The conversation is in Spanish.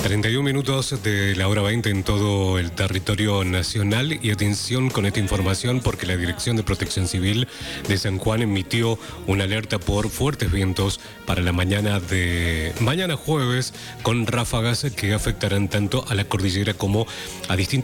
31 minutos de la hora 20 en todo el territorio nacional. Y atención con esta información porque la Dirección de Protección Civil de San Juan emitió una alerta por fuertes vientos para la mañana jueves, con ráfagas que afectarán tanto a la cordillera como a distintos